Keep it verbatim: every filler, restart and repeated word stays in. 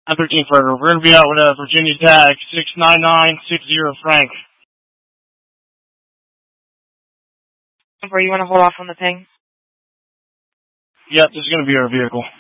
I'm thirteen further. We're going to be out with a Virginia tag, six nine nine six zero Frank. Where you want to hold off on the ping? Yep, this is going to be our vehicle.